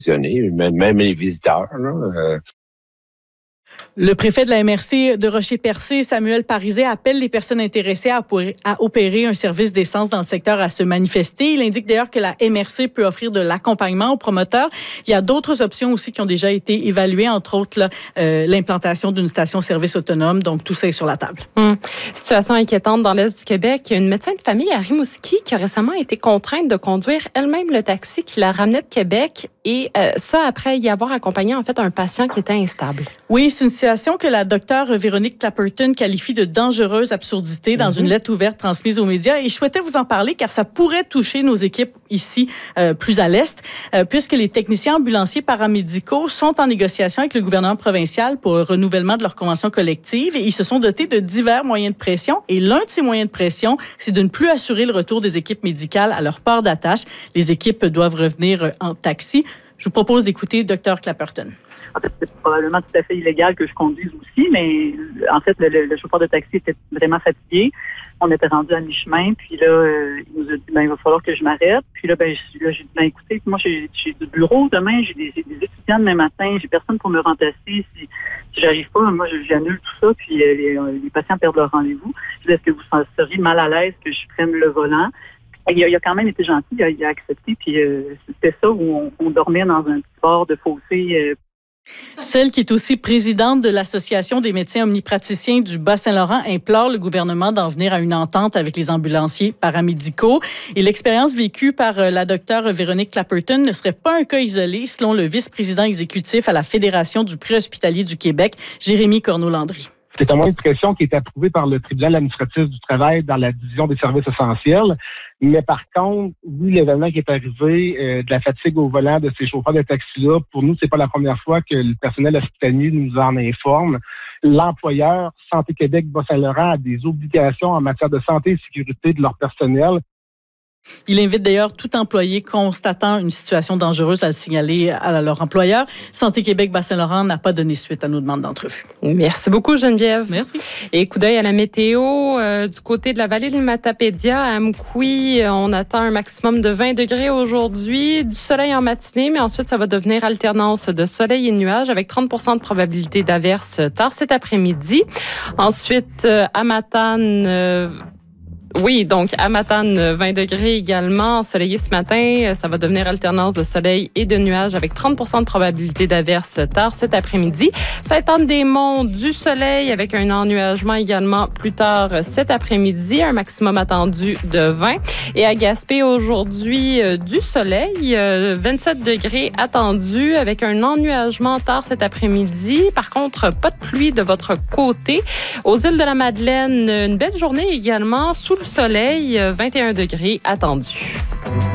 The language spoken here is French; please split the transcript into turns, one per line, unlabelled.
même les visiteurs. Là,
Le préfet de la MRC de Rocher-Percé, Samuel Pariset, appelle les personnes intéressées à opérer un service d'essence dans le secteur à se manifester. Il indique d'ailleurs que la MRC peut offrir de l'accompagnement aux promoteurs. Il y a d'autres options aussi qui ont déjà été évaluées, entre autres là, l'implantation d'une station-service autonome. Donc, tout ça est sur la table.
Situation inquiétante dans l'Est du Québec. Il y a une médecin de famille à Rimouski qui a récemment été contrainte de conduire elle-même le taxi qui la ramenait de Québec. Et ça, après y avoir accompagné en fait un patient qui était instable.
Oui, c'est une situation que la docteure Véronique Clapperton qualifie de dangereuse absurdité dans une lettre ouverte transmise aux médias. Et je souhaitais vous en parler car ça pourrait toucher nos équipes ici, plus à l'Est, puisque les techniciens ambulanciers paramédicaux sont en négociation avec le gouvernement provincial pour le renouvellement de leur convention collective. Et ils se sont dotés de divers moyens de pression. Et l'un de ces moyens de pression, c'est de ne plus assurer le retour des équipes médicales à leur port d'attache. Les équipes doivent revenir en taxi. Je vous propose d'écouter Dr Clapperton.
En fait, c'est probablement tout à fait illégal que je conduise aussi, mais en fait, le chauffeur de taxi était vraiment fatigué. On était rendu à mi-chemin, puis là, il nous a dit, il va falloir que je m'arrête. Puis là, j'ai dit, écoutez, moi, j'ai du bureau demain, j'ai des étudiants demain matin, j'ai personne pour me remplacer. Si j'arrive pas, moi, j'annule tout ça, puis les patients perdent leur rendez-vous. Je dis, est-ce que vous seriez mal à l'aise que je prenne le volant? Il a quand même été gentil, il a accepté, puis c'était ça où on dormait dans un petit bord de fossé.
Celle qui est aussi présidente de l'Association des médecins omnipraticiens du Bas-Saint-Laurent implore le gouvernement d'en venir à une entente avec les ambulanciers paramédicaux. Et l'expérience vécue par la docteure Véronique Clapperton ne serait pas un cas isolé, selon le vice-président exécutif à la Fédération du préhospitalier du Québec, Jérémy Corneau-Landry.
C'est un moyen de pression qui est approuvé par le tribunal administratif du travail dans la division des services essentiels. Mais par contre, oui, l'événement qui est arrivé de la fatigue au volant de ces chauffeurs de taxi-là, pour nous, c'est pas la première fois que le personnel hospitalier nous en informe. L'employeur Santé Québec Bas-Saint-Laurent a des obligations en matière de santé et sécurité de leur personnel.
Il invite d'ailleurs tout employé constatant une situation dangereuse à le signaler à leur employeur. Santé Québec Bas-Saint-Laurent n'a pas donné suite à nos demandes d'entrevue.
Merci beaucoup, Geneviève.
Merci.
Et coup d'œil à la météo. Du côté de la vallée de Matapédia, à Amkoui, on attend un maximum de 20 degrés aujourd'hui. Du soleil en matinée, mais ensuite, ça va devenir alternance de soleil et de nuages avec 30% de probabilité d'averse tard cet après-midi. Ensuite, à Matane, oui, donc à Matane, 20 degrés également, ensoleillé ce matin. Ça va devenir alternance de soleil et de nuages avec 30% de probabilité d'averse tard cet après-midi. Sainte-Anne-des-Monts, du soleil avec un ennuagement également plus tard cet après-midi. Un maximum attendu de 20. Et à Gaspé, aujourd'hui, du soleil, 27 degrés attendus avec un ennuagement tard cet après-midi. Par contre, pas de pluie de votre côté. Aux îles de la Madeleine, une belle journée également sous le soleil, 21 degrés attendus.